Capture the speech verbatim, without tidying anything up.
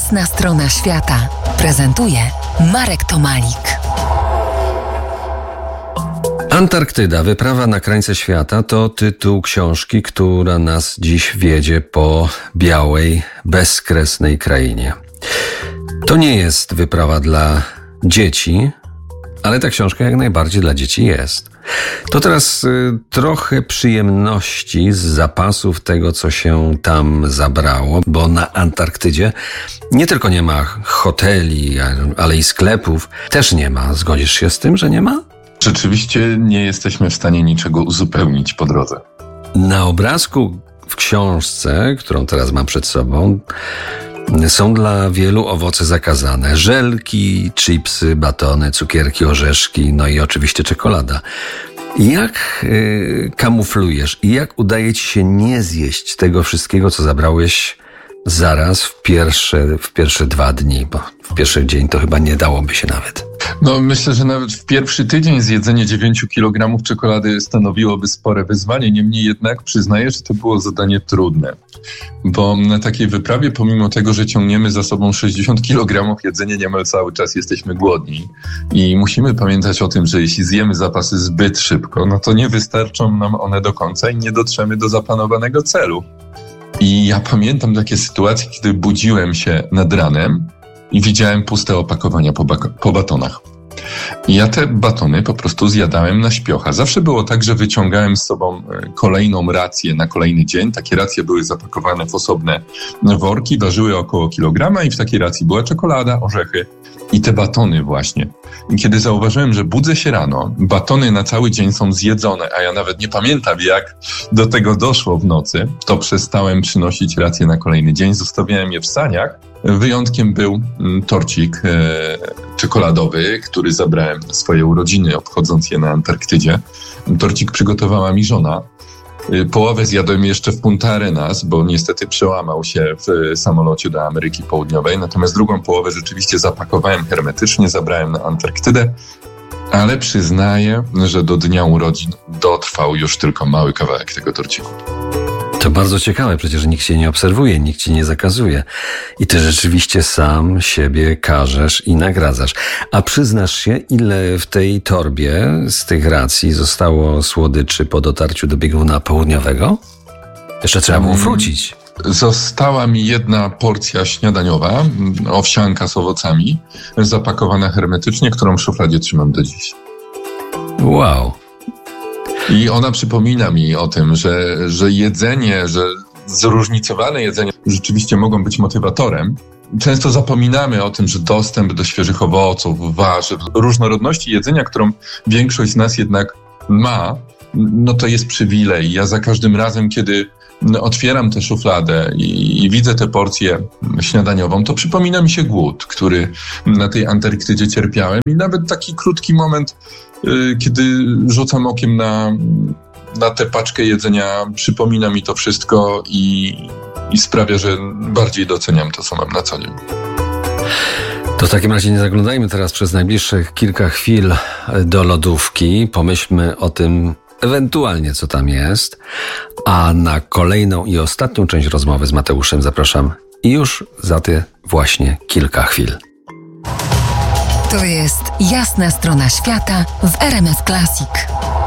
Jasna strona świata prezentuje Marek Tomalik. Antarktyda, wyprawa na krańce świata to tytuł książki, która nas dziś wiedzie po białej, bezkresnej krainie. To nie jest wyprawa dla dzieci, ale ta książka jak najbardziej dla dzieci jest. To teraz y, trochę przyjemności z zapasów tego, co się tam zabrało, bo na Antarktydzie nie tylko nie ma hoteli, ale i sklepów. Też nie ma. Zgodzisz się z tym, że nie ma? Rzeczywiście nie jesteśmy w stanie niczego uzupełnić po drodze. Na obrazku w książce, którą teraz mam przed sobą, są dla wielu owoce zakazane. Żelki, chipsy, batony, cukierki, orzeszki, no i oczywiście czekolada. Jak yy, kamuflujesz i jak udaje ci się nie zjeść tego wszystkiego, co zabrałeś zaraz w pierwsze, w pierwsze dwa dni? Bo w pierwszy dzień to chyba nie dałoby się nawet. No myślę, że nawet w pierwszy tydzień zjedzenie dziewięć kilogramów czekolady stanowiłoby spore wyzwanie. Niemniej jednak przyznaję, że to było zadanie trudne. Bo na takiej wyprawie, pomimo tego, że ciągniemy za sobą sześćdziesiąt kilogramów jedzenia, niemal cały czas jesteśmy głodni. I musimy pamiętać o tym, że jeśli zjemy zapasy zbyt szybko, no to nie wystarczą nam one do końca i nie dotrzemy do zaplanowanego celu. I ja pamiętam takie sytuacje, kiedy budziłem się nad ranem i widziałem puste opakowania po, bak- po batonach. I ja te batony po prostu zjadałem na śpiocha. Zawsze było tak, że wyciągałem z sobą kolejną rację na kolejny dzień. Takie racje były zapakowane w osobne worki, ważyły około kilograma i w takiej racji była czekolada, orzechy i te batony właśnie. I kiedy zauważyłem, że budzę się rano, batony na cały dzień są zjedzone, a ja nawet nie pamiętam, jak do tego doszło w nocy, to przestałem przynosić racje na kolejny dzień, zostawiałem je w saniach. Wyjątkiem był torcik e, czekoladowy, który zabrałem na swoje urodziny, obchodząc je na Antarktydzie. Torcik przygotowała mi żona. Połowę zjadłem jeszcze w Punta Arenas, bo niestety przełamał się w samolocie do Ameryki Południowej. Natomiast drugą połowę rzeczywiście zapakowałem hermetycznie, zabrałem na Antarktydę. Ale przyznaję, że do dnia urodzin dotrwał już tylko mały kawałek tego torciku. To bardzo ciekawe, przecież nikt się nie obserwuje, nikt ci nie zakazuje. I ty rzeczywiście sam siebie karzesz i nagradzasz. A przyznasz się, ile w tej torbie z tych racji zostało słodyczy po dotarciu do bieguna południowego? Jeszcze trzeba było wrócić. Została mi jedna porcja śniadaniowa, owsianka z owocami, zapakowana hermetycznie, którą w szufladzie trzymam do dziś. Wow. I ona przypomina mi o tym, że, że jedzenie, że zróżnicowane jedzenie rzeczywiście mogą być motywatorem. Często zapominamy o tym, że dostęp do świeżych owoców, warzyw, różnorodności jedzenia, którą większość z nas jednak ma, no to jest przywilej. Ja za każdym razem, kiedy otwieram tę szufladę i, i widzę tę porcję śniadaniową, to przypomina mi się głód, który na tej Antarktydzie cierpiałem i nawet taki krótki moment, yy, kiedy rzucam okiem na, na tę paczkę jedzenia, przypomina mi to wszystko i, i sprawia, że bardziej doceniam to, co mam na co dzień. To w takim razie nie zaglądajmy teraz przez najbliższych kilka chwil do lodówki. Pomyślmy o tym ewentualnie, co tam jest. A na kolejną i ostatnią część rozmowy z Mateuszem zapraszam już za te właśnie kilka chwil. To jest Jasna strona świata w R M F Classic.